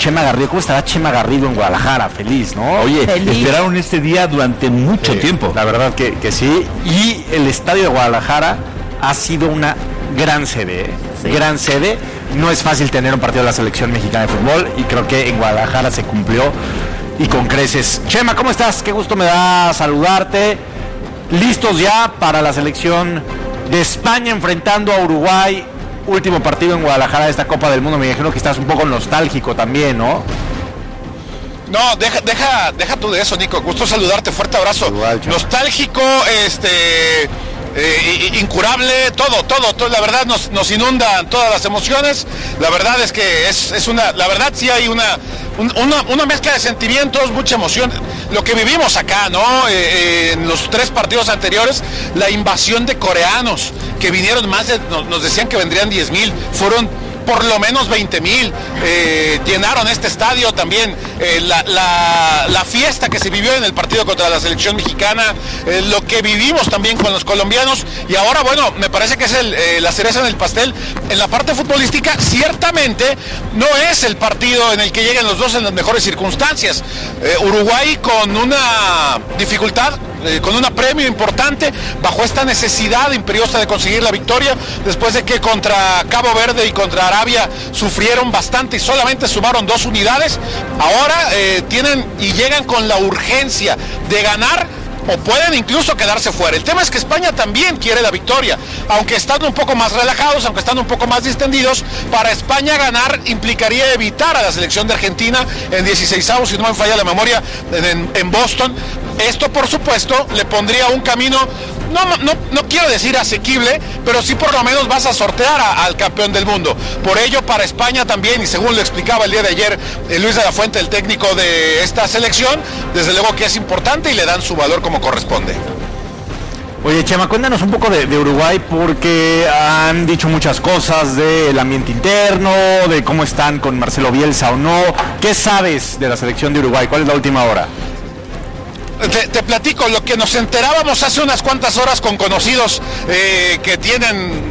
Chema Garrido. ¿Cómo estará Chema Garrido en Guadalajara? Feliz, ¿no? Oye, feliz. Esperaron este día durante mucho tiempo. La verdad que sí. Y el estadio de Guadalajara ha sido una gran sede, Sí. gran sede. No es fácil tener un partido de la selección mexicana de fútbol y creo que en Guadalajara se cumplió y con creces. Chema, ¿cómo estás? Qué gusto me da saludarte. Listos ya para la selección de España enfrentando a Uruguay. Último partido en Guadalajara de esta Copa del Mundo. Me imagino que estás un poco nostálgico también, ¿no? No, deja tú de eso, Nico. Gusto saludarte, fuerte abrazo. Igual, Chema. Nostálgico, incurable, todo, la verdad nos inundan todas las emociones. La verdad es que es una, la verdad sí hay una mezcla de sentimientos, mucha emoción. Lo que vivimos acá, ¿no? En los 3 partidos anteriores, la invasión de coreanos que vinieron nos decían que vendrían 10,000, fueron por lo menos 20,000, llenaron este estadio también, la fiesta que se vivió en el partido contra la selección mexicana, lo que vivimos también con los colombianos, y ahora bueno, me parece que es la cereza en el pastel. En la parte futbolística, ciertamente no es el partido en el que lleguen los dos en las mejores circunstancias. Uruguay con una dificultad, con un apremio importante, bajo esta necesidad imperiosa de conseguir la victoria, después de que contra Cabo Verde y contra Arabia sufrieron bastante y solamente sumaron 2 unidades. Ahora tienen y llegan con la urgencia de ganar, o pueden incluso quedarse fuera. El tema es que España también quiere la victoria, aunque están un poco más relajados, aunque están un poco más distendidos. Para España ganar implicaría evitar a la selección de Argentina en 16avos, si no me falla la memoria, en Boston. Esto, por supuesto, le pondría un camino, no quiero decir asequible, pero sí por lo menos vas a sortear al campeón del mundo. Por ello, para España también, y según lo explicaba el día de ayer Luis de la Fuente, el técnico de esta selección, desde luego que es importante y le dan su valor como corresponde. Oye, Chema, cuéntanos un poco de Uruguay, porque han dicho muchas cosas del ambiente interno, de cómo están con Marcelo Bielsa o no. ¿Qué sabes de la selección de Uruguay? ¿Cuál es la última hora? Te platico lo que nos enterábamos hace unas cuantas horas con conocidos que tienen,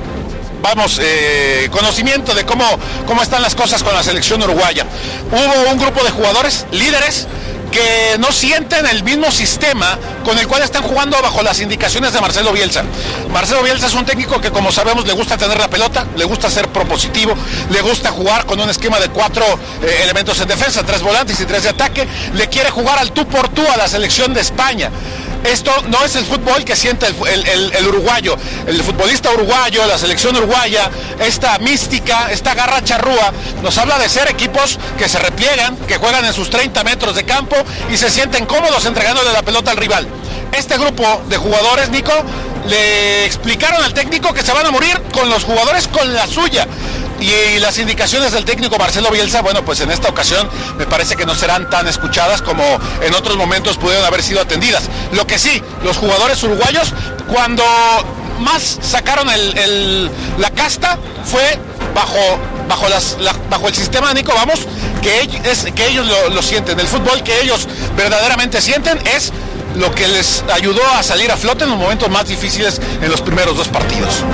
conocimiento de cómo están las cosas con la selección uruguaya. Hubo un grupo de jugadores, líderes, que no sienten el mismo sistema con el cual están jugando bajo las indicaciones de Marcelo Bielsa. Marcelo Bielsa es un técnico que, como sabemos, le gusta tener la pelota, le gusta ser propositivo, le gusta jugar con un esquema de 4 elementos en defensa, 3 volantes y 3 de ataque, le quiere jugar al tú por tú a la selección de España. Esto no es el fútbol que siente el uruguayo, el futbolista uruguayo, la selección uruguaya. Esta mística, esta garra charrúa, nos habla de ser equipos que se repliegan, que juegan en sus 30 metros de campo y se sienten cómodos entregándole la pelota al rival. Este grupo de jugadores, Nico, le explicaron al técnico que se van a morir con los jugadores con la suya. Y las indicaciones del técnico Marcelo Bielsa, bueno, pues en esta ocasión me parece que no serán tan escuchadas como en otros momentos pudieron haber sido atendidas. Lo que sí, los jugadores uruguayos, cuando más sacaron la casta, fue bajo el sistema, Nico, que ellos lo sienten. El fútbol que ellos verdaderamente sienten es lo que les ayudó a salir a flote en los momentos más difíciles en los primeros 2 partidos.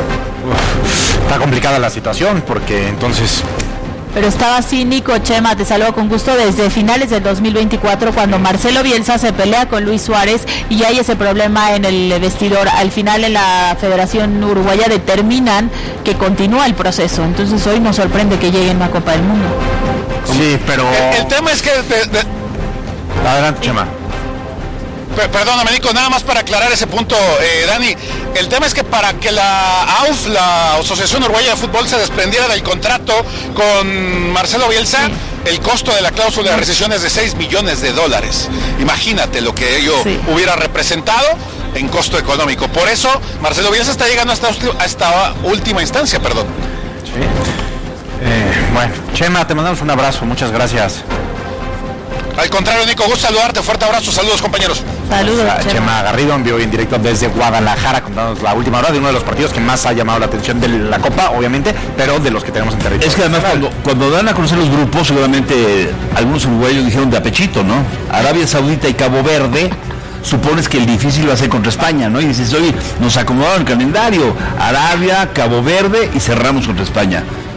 Está complicada la situación, porque entonces... Pero estaba así, Nico. Chema, te saludo con gusto desde finales del 2024, cuando Marcelo Bielsa se pelea con Luis Suárez y hay ese problema en el vestidor. Al final, en la Federación Uruguaya determinan que continúa el proceso. Entonces hoy nos sorprende que lleguen a Copa del Mundo. Sí, pero... El tema es que... Adelante, Chema. Perdóname, Nico, nada más para aclarar ese punto, Dani. El tema es que para que la AUF, la Asociación Uruguaya de Fútbol, se desprendiera del contrato con Marcelo Bielsa, el costo de la cláusula de rescisión es de $6 millones. Imagínate lo que ello hubiera representado en costo económico. Por eso, Marcelo Bielsa está llegando a esta última instancia, perdón. Sí. Bueno, Chema, te mandamos un abrazo, muchas gracias. Al contrario, Nico, gusto saludarte, fuerte abrazo, saludos, compañeros. Saludos, Chema Garrido, en vivo y en directo desde Guadalajara, contándonos la última hora de uno de los partidos que más ha llamado la atención de la Copa, obviamente, pero de los que tenemos en territorio. Es que además cuando dan a conocer los grupos, seguramente algunos uruguayos dijeron de apechito, ¿no? Arabia Saudita y Cabo Verde, supones que el difícil va a ser contra España, ¿no? Y dices, oye, nos acomodaron el calendario, Arabia, Cabo Verde y cerramos contra España.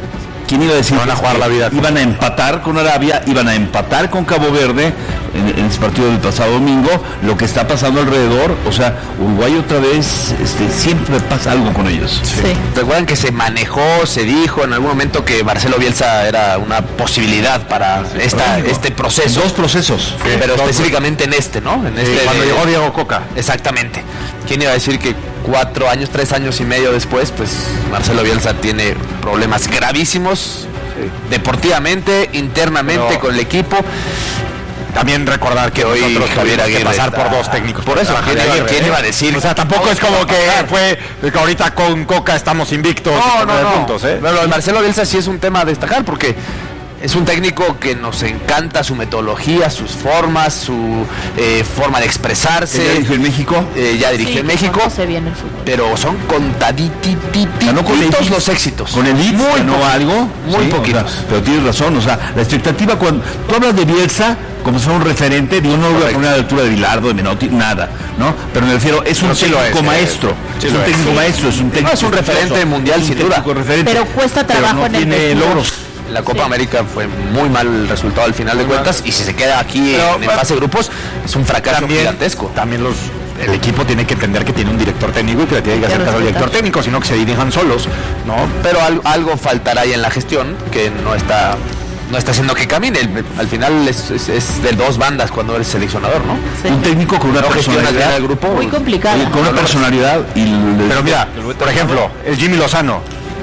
¿quién iba a decir? Van a jugar la vida. Iban a empatar con Arabia, iban a empatar con Cabo Verde en ese partido del pasado domingo. Lo que está pasando alrededor, o sea, Uruguay otra vez, siempre pasa algo con ellos. Sí. Recuerdan que se manejó, se dijo en algún momento que Marcelo Bielsa era una posibilidad para este proceso. Dos procesos. Sí, pero específicamente en este, ¿no? En este cuando llegó Diego Coca. Exactamente. ¿Quién iba a decir que 3 años y medio después, pues Marcelo Bielsa tiene problemas gravísimos deportivamente, internamente con el equipo? También recordar que hoy Javier Aguirre pasar está... por 2 técnicos. Por eso, ¿quién iba a decir? O sea, tampoco es como que fue que ahorita con Coca estamos invictos. No. Puntos, Pero lo de Marcelo Bielsa sí es un tema a destacar porque es un técnico que nos encanta su metodología, sus formas, su forma de expresarse. ¿Ya dirigió en México? Ya dirigió en México. Bien el fútbol. Pero son contadititos los éxitos. Con el Leeds ganó algo. Muy poquitos. O sea, pero tienes razón, o sea, la expectativa cuando tú hablas de Bielsa como si fuera un referente, digo, no lo voy a poner a la altura de Bilardo, de Menotti, nada, ¿no? Pero me refiero, es un técnico maestro. Es un técnico maestro, es un técnico. Es un referente mundial, sin duda. Pero cuesta trabajo en el tiene logros. La Copa América fue muy mal el resultado al final de cuentas y si se queda aquí en fase de grupos es un fracaso gigantesco. También el equipo tiene que entender que tiene un director técnico y que le tiene que hacer caso al director técnico, sino que se dirijan solos, ¿no? Pero algo faltará ahí en la gestión que no está haciendo que camine. Al final es de dos bandas cuando eres seleccionador, ¿no? Sí. Un técnico con una personalidad del grupo muy complicado. Con una personalidad pero mira, por ejemplo, el Jimmy Lozano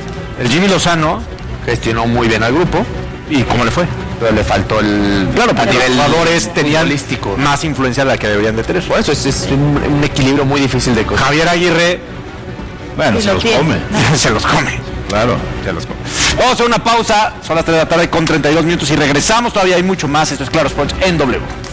gestionó muy bien al grupo. ¿Y cómo le fue? Pero le faltó el... Claro, porque los jugadores tenían futbolístico, ¿no? más influencia de la que deberían de tener. Por eso es un equilibrio muy difícil de conseguir. Javier Aguirre, bueno, Y se lo los tiene. come. se los come. Claro. Se los come. Vamos a hacer una pausa, son las 3 de la tarde con 32 minutos y regresamos, todavía hay mucho más. Esto es Claro Sports en W.